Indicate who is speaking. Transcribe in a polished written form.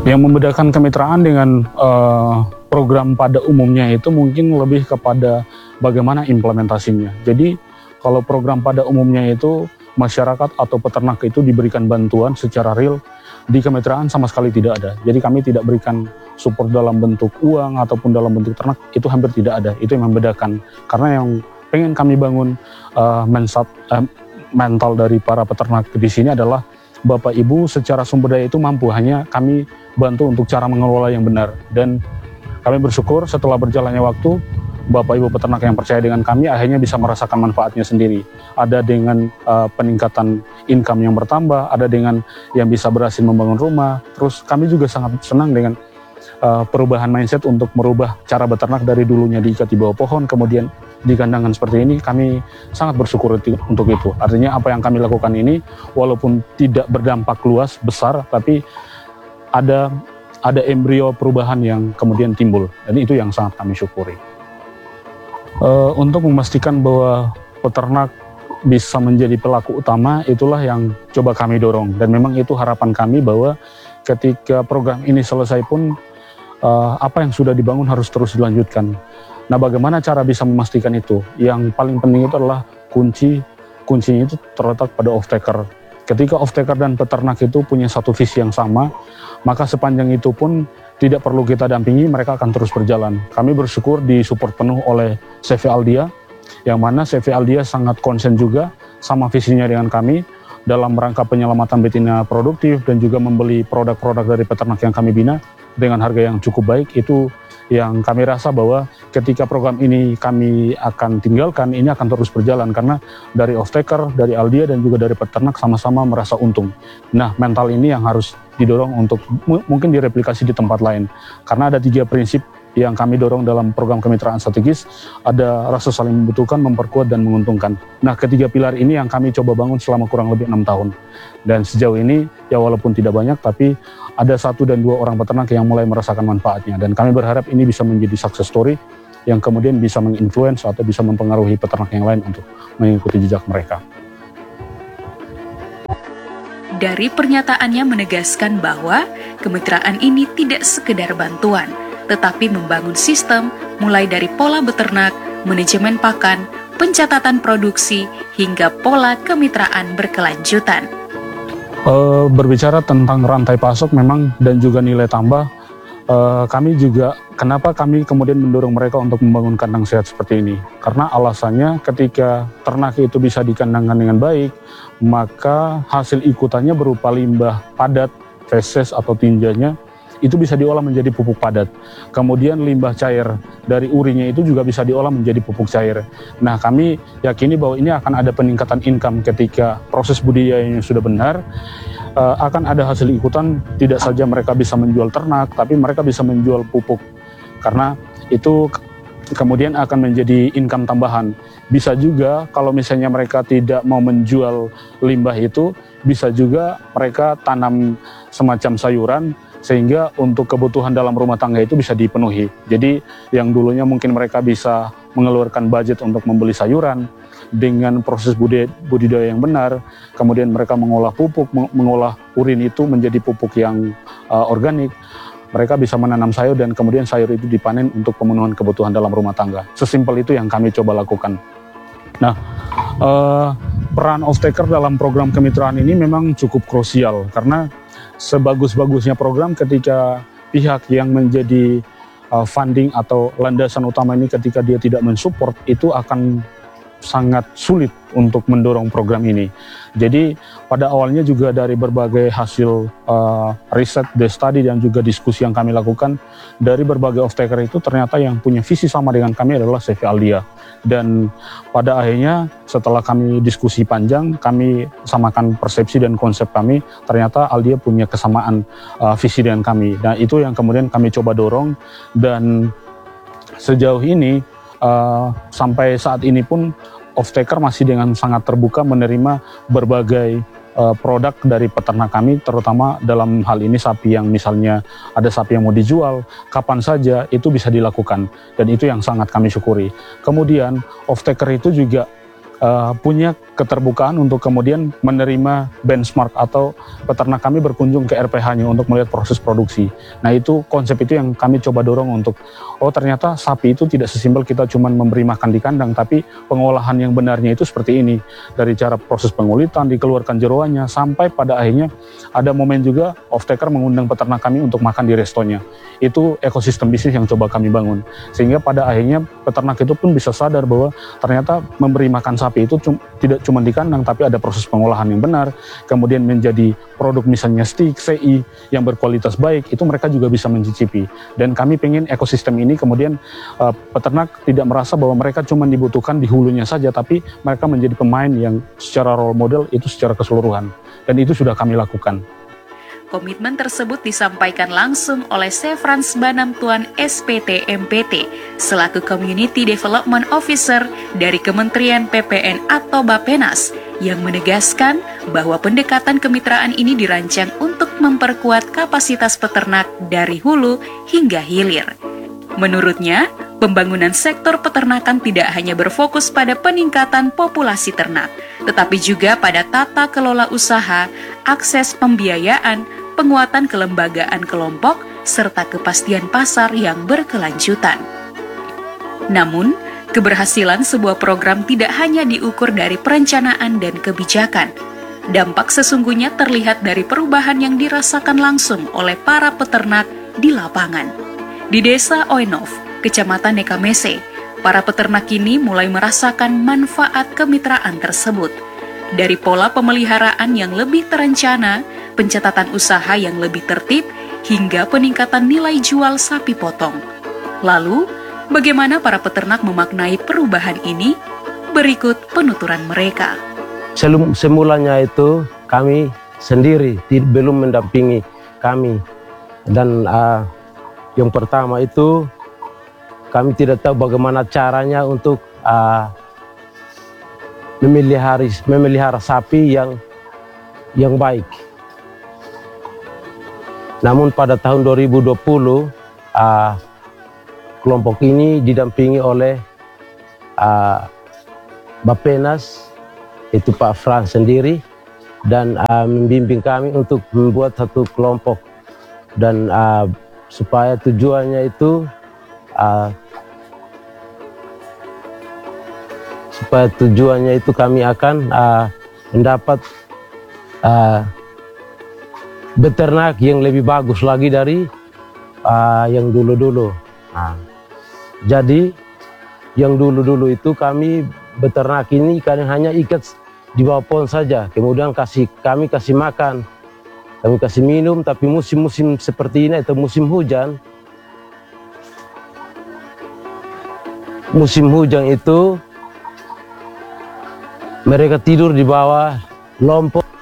Speaker 1: Yang membedakan kemitraan dengan program pada umumnya itu mungkin lebih kepada bagaimana implementasinya. Jadi kalau program pada umumnya itu masyarakat atau peternak itu diberikan bantuan secara real, di kemitraan sama sekali tidak ada. Jadi kami tidak berikan support dalam bentuk uang ataupun dalam bentuk ternak, itu hampir tidak ada. Itu yang membedakan. Karena yang pengen kami bangun mental dari para peternak di sini adalah Bapak Ibu secara sumber daya itu mampu, hanya kami bantu untuk cara mengelola yang benar. Dan kami bersyukur setelah berjalannya waktu, Bapak Ibu peternak yang percaya dengan kami akhirnya bisa merasakan manfaatnya sendiri. Ada dengan peningkatan income yang bertambah, ada dengan yang bisa berhasil membangun rumah. Terus kami juga sangat senang dengan perubahan mindset untuk merubah cara beternak dari dulunya diikat di bawah pohon, kemudian di kandangan seperti ini. Kami sangat bersyukur untuk itu. Artinya apa yang kami lakukan ini walaupun tidak berdampak luas besar, tapi ada embrio perubahan yang kemudian timbul, dan itu yang sangat kami syukuri. Untuk memastikan bahwa peternak bisa menjadi pelaku utama, itulah yang coba kami dorong, dan memang itu harapan kami bahwa ketika program ini selesai pun apa yang sudah dibangun harus terus dilanjutkan. Nah, bagaimana cara bisa memastikan itu? Yang paling penting itu adalah kuncinya itu terletak pada off-taker. Ketika off-taker dan peternak itu punya satu visi yang sama, maka sepanjang itu pun tidak perlu kita dampingi, mereka akan terus berjalan. Kami bersyukur disupport penuh oleh CV Aldia, yang mana CV Aldia sangat konsen juga sama visinya dengan kami dalam rangka penyelamatan betina produktif dan juga membeli produk-produk dari peternak yang kami bina dengan harga yang cukup baik. Itu yang kami rasa bahwa ketika program ini kami akan tinggalkan, ini akan terus berjalan karena dari off-taker, dari Aldia dan juga dari peternak sama-sama merasa untung. Nah, mental ini yang harus didorong untuk mungkin direplikasi di tempat lain, karena ada 3 prinsip yang kami dorong dalam program kemitraan strategis. Ada rasa saling membutuhkan, memperkuat, dan menguntungkan. Nah, ketiga pilar ini yang kami coba bangun selama kurang lebih 6 tahun. Dan sejauh ini, ya walaupun tidak banyak, tapi ada 1 dan 2 orang peternak yang mulai merasakan manfaatnya. Dan kami berharap ini bisa menjadi success story yang kemudian bisa menginfluence atau bisa mempengaruhi peternak yang lain untuk mengikuti jejak mereka.
Speaker 2: Dari pernyataannya menegaskan bahwa kemitraan ini tidak sekedar bantuan, tetapi membangun sistem mulai dari pola beternak, manajemen pakan, pencatatan produksi, hingga pola kemitraan berkelanjutan.
Speaker 1: Berbicara tentang rantai pasok memang dan juga nilai tambah, kami juga, kenapa kami kemudian mendorong mereka untuk membangun kandang sehat seperti ini? Karena alasannya ketika ternak itu bisa dikandangkan dengan baik, maka hasil ikutannya berupa limbah padat, feses atau tinjanya, itu bisa diolah menjadi pupuk padat. Kemudian limbah cair dari urinya itu juga bisa diolah menjadi pupuk cair. Nah, kami yakini bahwa ini akan ada peningkatan income ketika proses budidayanya sudah benar. Akan ada hasil ikutan, tidak saja mereka bisa menjual ternak, tapi mereka bisa menjual pupuk. Karena itu kemudian akan menjadi income tambahan. Bisa juga kalau misalnya mereka tidak mau menjual limbah itu, bisa juga mereka tanam semacam sayuran, sehingga untuk kebutuhan dalam rumah tangga itu bisa dipenuhi. Jadi yang dulunya mungkin mereka bisa mengeluarkan budget untuk membeli sayuran, dengan proses budidaya yang benar, kemudian mereka mengolah pupuk, mengolah urin itu menjadi pupuk yang organik, mereka bisa menanam sayur dan kemudian sayur itu dipanen untuk pemenuhan kebutuhan dalam rumah tangga. Sesimpel itu yang kami coba lakukan. Nah, peran off-taker dalam program kemitraan ini memang cukup krusial, karena sebagus-bagusnya program ketika pihak yang menjadi funding atau landasan utama ini ketika dia tidak mensupport, itu akan sangat sulit untuk mendorong program ini. Jadi pada awalnya juga dari berbagai hasil riset, study dan juga diskusi yang kami lakukan, dari berbagai off-taker itu ternyata yang punya visi sama dengan kami adalah CV Aldia. Dan pada akhirnya setelah kami diskusi panjang, kami samakan persepsi dan konsep kami, ternyata Aldia punya kesamaan visi dengan kami. Nah, itu yang kemudian kami coba dorong, dan sejauh ini sampai saat ini pun off-taker masih dengan sangat terbuka menerima berbagai produk dari peternak kami, terutama dalam hal ini sapi yang misalnya ada sapi yang mau dijual, kapan saja itu bisa dilakukan, dan itu yang sangat kami syukuri. Kemudian off-taker itu juga punya keterbukaan untuk kemudian menerima benchmark atau peternak kami berkunjung ke RPH-nya untuk melihat proses produksi. Nah itu konsep itu yang kami coba dorong untuk, oh ternyata sapi itu tidak sesimpel kita cuma memberi makan di kandang, tapi pengolahan yang benarnya itu seperti ini. Dari cara proses pengulitan, dikeluarkan jeroannya, sampai pada akhirnya ada momen juga off-taker mengundang peternak kami untuk makan di restonya. Itu ekosistem bisnis yang coba kami bangun. Sehingga pada akhirnya peternak itu pun bisa sadar bahwa ternyata memberi makan sapi itu tidak cuma di kandang, tapi ada proses pengolahan yang benar, kemudian menjadi produk misalnya steak, CI yang berkualitas baik, itu mereka juga bisa mencicipi. Dan kami pengen ekosistem ini kemudian peternak tidak merasa bahwa mereka cuma dibutuhkan di hulunya saja, tapi mereka menjadi pemain yang secara role model itu secara keseluruhan. Dan itu sudah kami lakukan.
Speaker 2: Komitmen tersebut disampaikan langsung oleh Sefrans Banamtuan SPT MPT selaku Community Development Officer dari Kementerian PPN atau Bappenas yang menegaskan bahwa pendekatan kemitraan ini dirancang untuk memperkuat kapasitas peternak dari hulu hingga hilir. Menurutnya, pembangunan sektor peternakan tidak hanya berfokus pada peningkatan populasi ternak, tetapi juga pada tata kelola usaha, akses pembiayaan, penguatan kelembagaan kelompok, serta kepastian pasar yang berkelanjutan. Namun, keberhasilan sebuah program tidak hanya diukur dari perencanaan dan kebijakan. Dampak sesungguhnya terlihat dari perubahan yang dirasakan langsung oleh para peternak di lapangan. Di Desa Oinov, Kecamatan Nekamese, para peternak ini mulai merasakan manfaat kemitraan tersebut. Dari pola pemeliharaan yang lebih terencana, pencatatan usaha yang lebih tertib, hingga peningkatan nilai jual sapi potong. Lalu, bagaimana para peternak memaknai perubahan ini? Berikut penuturan mereka.
Speaker 3: Semulanya itu kami sendiri, belum mendampingi kami. Dan yang pertama itu kami tidak tahu bagaimana caranya untuk memelihara sapi yang baik. Namun pada tahun 2020 kelompok ini didampingi oleh Bappenas, itu Pak Frans sendiri, dan membimbing kami untuk membuat satu kelompok, dan supaya tujuannya itu kami akan mendapat beternak yang lebih bagus lagi dari yang dulu-dulu. Jadi yang dulu-dulu itu kami beternak ini kadang hanya ikat di bawah pohon saja, kemudian kami kasih makan, kami kasih minum. Tapi musim-musim seperti ini atau musim hujan itu mereka tidur di bawah lompok